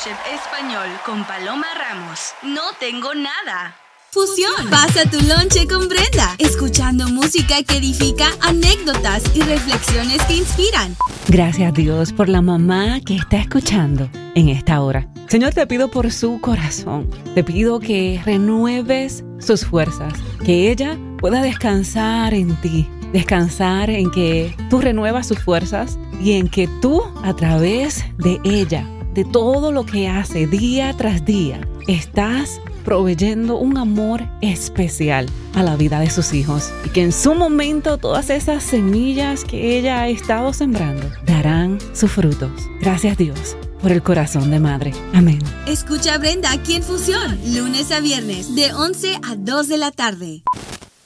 Chef Español con Paloma Ramos. No tengo nada. Fusión. Pasa tu lonche con Brenda, escuchando música que edifica, anécdotas y reflexiones que inspiran. Gracias Dios por la mamá que está escuchando en esta hora. Señor, te pido por su corazón. Te pido que renueves sus fuerzas, que ella pueda descansar en ti, descansar en que tú renuevas sus fuerzas y en que tú, a través de ella, de todo lo que hace día tras día, estás proveyendo un amor especial a la vida de sus hijos y que en su momento todas esas semillas que ella ha estado sembrando darán sus frutos. Gracias Dios por el corazón de madre. Amén. Escucha a Brenda aquí en Fusión, lunes a viernes, de 11 a 2 de la tarde.